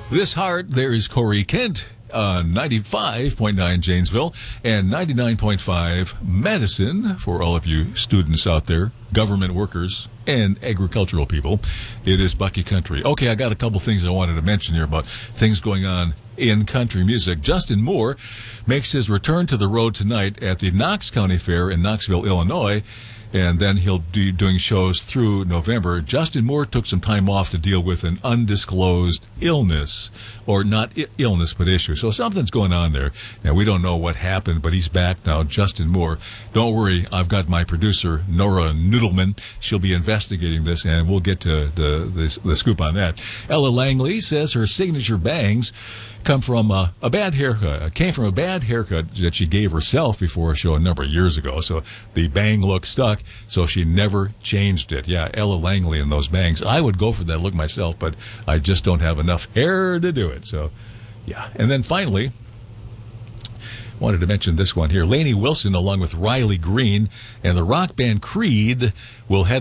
This heart, there is Corey Kent on 95.9 Janesville and 99.5 Madison for all of you students out there, government workers, and agricultural people. It is Bucky Country. Okay, I got a couple things I wanted to mention here about things going on in country music. Justin Moore makes his return to the road tonight at the Knox County Fair in Knoxville, Illinois, and then he'll be doing shows through November. Justin Moore took some time off to deal with an undisclosed illness, or not illness, but issue. So something's going on there. Now, we don't know what happened, but he's back now. Justin Moore. Don't worry, I've got my producer, Nora Noodleman. She'll be investigating this, and we'll get to the scoop on that. Ella Langley says her signature bangs came from a bad haircut that she gave herself before a show a number of years ago. So the bang look stuck, so she never changed it. Yeah, Ella Langley and those bangs. I would go for that look myself, but I just don't have enough hair to do it. So, yeah. And then finally, wanted to mention this one here. Lainey Wilson, along with Riley Green and the rock band Creed, will head